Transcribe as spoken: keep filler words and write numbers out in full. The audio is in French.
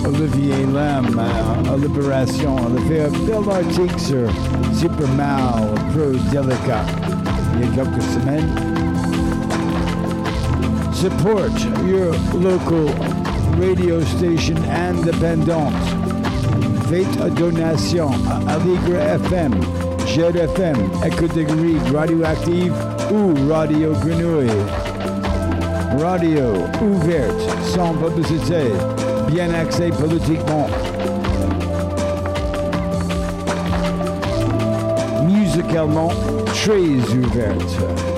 Olivier Lem à Libération. On a fait un bel article sur Super Mal, Pro Delica, il y a quelques semaines. Support your local radio station indépendante. Faites une donation à Aligre F M, Jet F M, Écoute de Grieg, Radioactive ou Radio Grenouille. Radio ouverte, sans publicité, bien axée politiquement. Musicalement, très ouverte.